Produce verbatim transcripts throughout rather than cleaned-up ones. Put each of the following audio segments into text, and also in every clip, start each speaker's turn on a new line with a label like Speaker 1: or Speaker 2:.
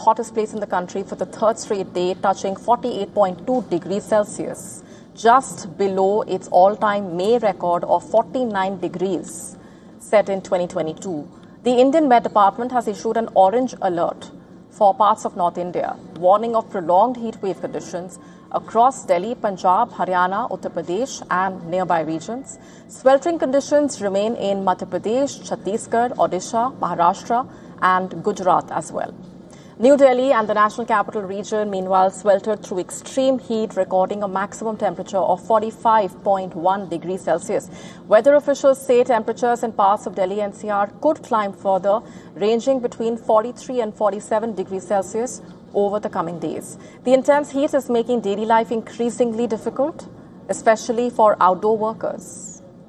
Speaker 1: hottest place in the country for the third straight day, touching forty-eight point two degrees Celsius, just below its all-time May record of forty-nine degrees set in twenty twenty-two. The Indian Met Department has issued an orange alert for parts of North India, warning of prolonged heat wave conditions across Delhi, Punjab, Haryana, Uttar Pradesh and nearby regions. Sweltering conditions remain in Madhya Pradesh, Chhattisgarh, Odisha, Maharashtra and Gujarat as well. New Delhi and the National Capital Region, meanwhile, sweltered through extreme heat, recording a maximum temperature of forty-five point one degrees Celsius. Weather officials say temperatures in parts of Delhi N C R could climb further, ranging between forty-three and forty-seven degrees Celsius over the coming days. The intense heat is making daily life increasingly difficult, especially for outdoor workers.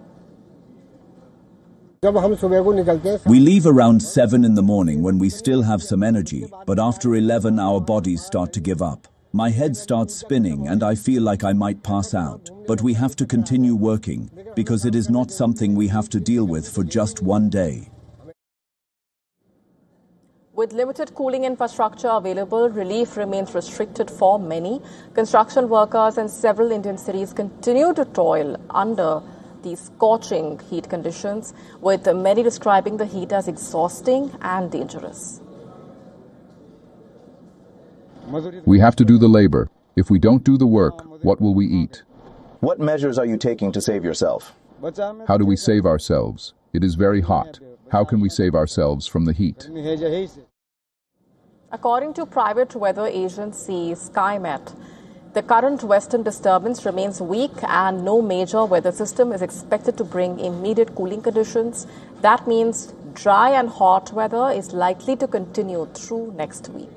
Speaker 2: We leave around seven in the morning when we still have some energy, but after eleven our bodies start to give up. My head starts spinning and I feel like I might pass out, but we have to continue working because it is not something we have to deal with for just one day.
Speaker 1: With limited cooling infrastructure available, relief remains restricted for many. Construction workers in several Indian cities continue to toil under these scorching heat conditions, with many describing the heat as exhausting and dangerous.
Speaker 3: We have to do the labor. If we don't do the work, what will we eat?
Speaker 4: What measures are you taking to save yourself?
Speaker 3: How do we save ourselves? It is very hot. How can we save ourselves from the heat?
Speaker 1: According to private weather agency Skymet, the current western disturbance remains weak and no major weather system is expected to bring immediate cooling conditions. That means dry and hot weather is likely to continue through next week.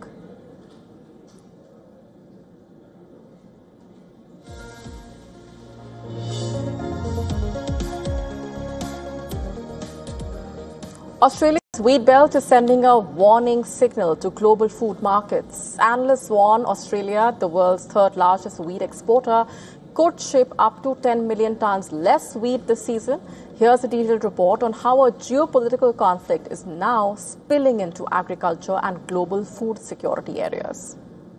Speaker 1: Australia's wheat belt is sending a warning signal to global food markets. Analysts warn Australia, the world's third largest wheat exporter, could ship up to ten million tons less wheat this season. Here's a detailed report on how a geopolitical conflict is now spilling into agriculture and global food security areas.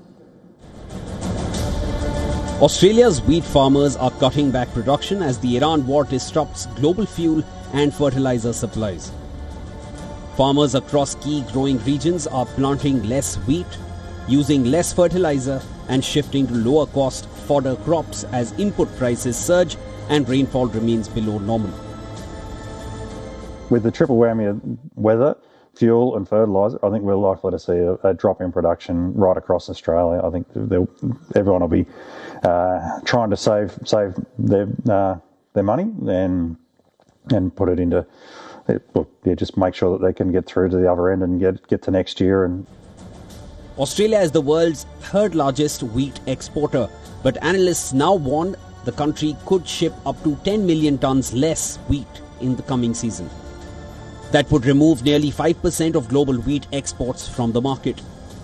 Speaker 5: Australia's wheat farmers are cutting back production as the Iran war disrupts global fuel and fertilizer supplies. Farmers across key growing regions are planting less wheat, using less fertilizer and shifting to lower cost fodder crops as input prices surge and rainfall remains below normal.
Speaker 6: With the triple whammy of weather, fuel and fertiliser, I think we're likely to see a, a drop in production right across Australia. I think everyone will be uh, trying to save save their uh, their money and and put it into Well, yeah, just make sure that they can get through to the other end and get get to next year. And
Speaker 5: Australia is the world's third largest wheat exporter, but analysts now warn the country could ship up to ten million tons less wheat in the coming season. That would remove nearly five percent of global wheat exports from the market.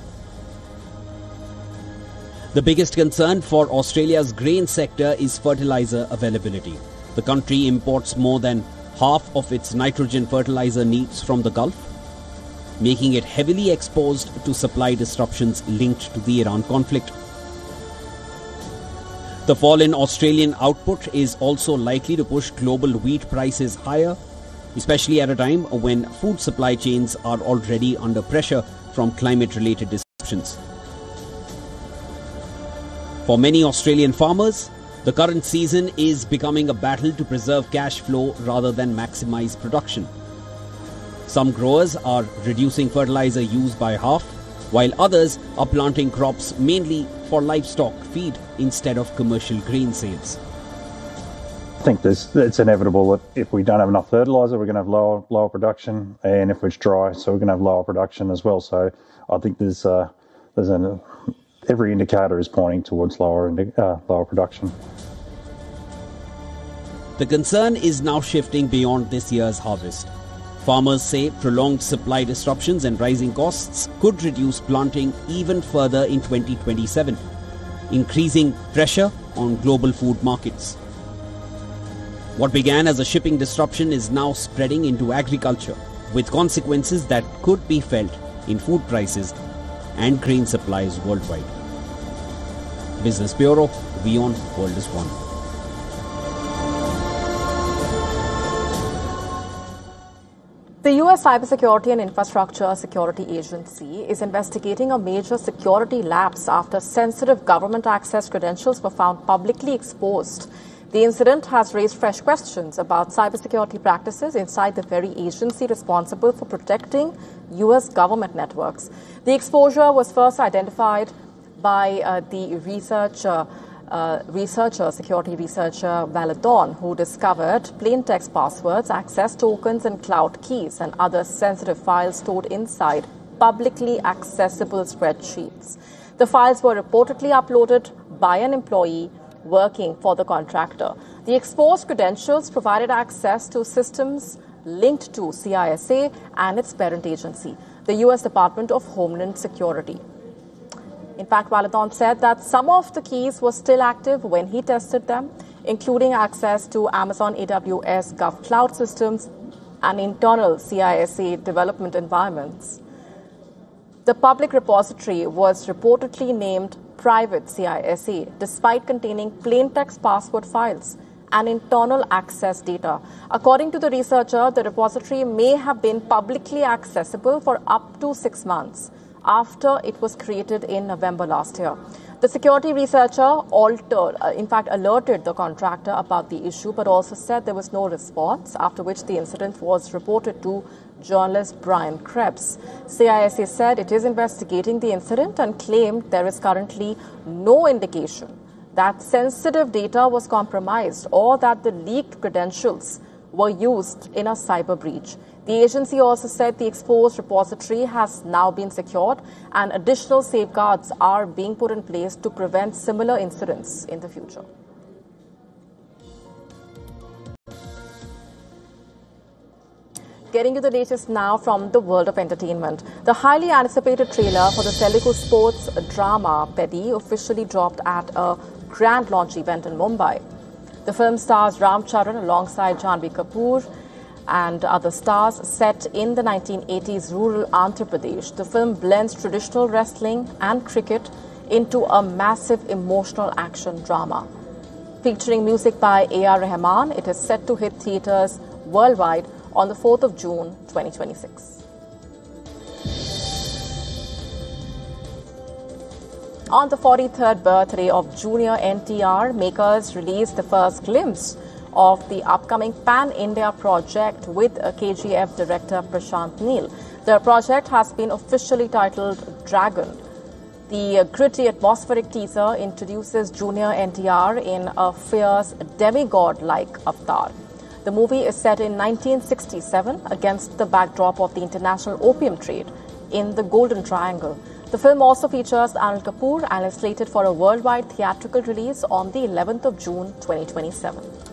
Speaker 5: The biggest concern for Australia's grain sector is fertilizer availability. The country imports more than half of its nitrogen fertilizer needs from the Gulf, making it heavily exposed to supply disruptions linked to the Iran conflict. The fall in Australian output is also likely to push global wheat prices higher, especially at a time when food supply chains are already under pressure from climate-related disruptions. For many Australian farmers, the current season is becoming a battle to preserve cash flow rather than maximize production. Some growers are reducing fertilizer use by half, while others are planting crops mainly for livestock feed instead of commercial grain sales.
Speaker 6: I think there's, it's inevitable that if we don't have enough fertiliser, we're going to have lower lower production, and if it's dry, so we're going to have lower production as well. So I think there's uh, there's an every indicator is pointing towards lower uh, lower production.
Speaker 5: The concern is now shifting beyond this year's harvest. Farmers say prolonged supply disruptions and rising costs could reduce planting even further in twenty twenty-seven, increasing pressure on global food markets. What began as a shipping disruption is now spreading into agriculture, with consequences that could be felt in food prices and grain supplies worldwide. Business Bureau, WION, World is One.
Speaker 1: The U S Cybersecurity and Infrastructure Security Agency is investigating a major security lapse after sensitive government access credentials were found publicly exposed. The incident has raised fresh questions about cybersecurity practices inside the very agency responsible for protecting U S government networks. The exposure was first identified by uh, the researcher Uh, researcher, security researcher Valedon, who discovered plain text passwords, access tokens and cloud keys and other sensitive files stored inside publicly accessible spreadsheets. The files were reportedly uploaded by an employee working for the contractor. The exposed credentials provided access to systems linked to C I S A and its parent agency, the U S Department of Homeland Security. In fact, Valedon said that some of the keys were still active when he tested them, including access to Amazon A W S GovCloud systems and internal C I S A development environments. The public repository was reportedly named Private C I S A, despite containing plain text password files and internal access data. According to the researcher, the repository may have been publicly accessible for up to six months. After it was created in November last year. The security researcher altered, uh, in fact, alerted the contractor about the issue, but also said there was no response, after which the incident was reported to journalist Brian Krebs. C I S A said it is investigating the incident and claimed there is currently no indication that sensitive data was compromised or that the leaked credentials were used in a cyber breach. The agency also said the exposed repository has now been secured and additional safeguards are being put in place to prevent similar incidents in the future. Getting you the latest now from the world of entertainment. The highly anticipated trailer for the Telugu sports drama Peddi officially dropped at a grand launch event in Mumbai. The film stars Ram Charan alongside Janhvi Kapoor and other stars set in the nineteen eighties rural Andhra Pradesh. The film blends traditional wrestling and cricket into a massive emotional action drama. Featuring music by A R Rahman, it is set to hit theatres worldwide on the fourth of June twenty twenty-six. On the forty-third birthday of Junior N T R, makers released the first glimpse of the upcoming Pan-India project with K G F director Prashant Neel. The project has been officially titled Dragon. The gritty atmospheric teaser introduces Junior N T R in a fierce demigod-like avatar. The movie is set in nineteen sixty-seven against the backdrop of the international opium trade in the Golden Triangle. The film also features Anil Kapoor and is slated for a worldwide theatrical release on the eleventh of June twenty twenty-seven.